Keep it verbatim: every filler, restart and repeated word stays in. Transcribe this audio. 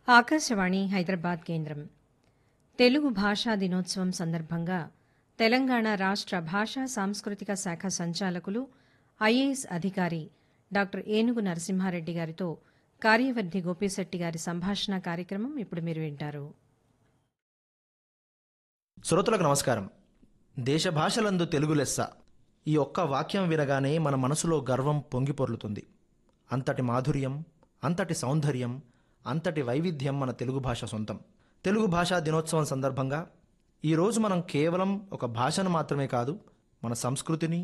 ఆకాశవాణి హైదరాబాద్ కేంద్రం తెలుగు భాషా దినోత్సవం సందర్భంగా తెలంగాణ రాష్ట్ర భాషా సాంస్కృతిక శాఖ సంచాలకులు ఐఏఎస్ అధికారి డాక్టర్ ఏనుగు నరసింహారెడ్డి గారితో కార్యవర్ధి గోపిశెట్టి గారి సంభాషణ కార్యక్రమం ఇప్పుడు మీరు వింటారు. శ్రోతలకు నమస్కారం. దేశ భాషలందు తెలుగు లెస్స ఈ ఒక్క వాక్యం వినగానే మన మనసులో గర్వం పొంగిపొర్లుతుంది. అంతటి మాధుర్యం, అంతటి సౌందర్యం, అంతటి వైవిధ్యం మన తెలుగు భాష సొంతం. తెలుగు భాషా దినోత్సవం సందర్భంగా ఈరోజు మనం కేవలం ఒక భాషను మాత్రమే కాదు, మన సంస్కృతిని,